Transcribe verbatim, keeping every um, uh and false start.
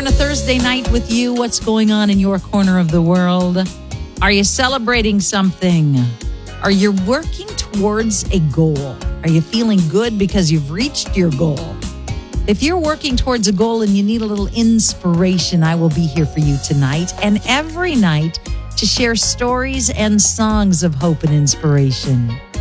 on a Thursday night with you. What's going on in your corner of the world? Are you celebrating something? Are you working towards a goal? Are you feeling good because you've reached your goal? If you're working towards a goal and you need a little inspiration, I will be here for you tonight and every night to share stories and songs of hope and inspiration.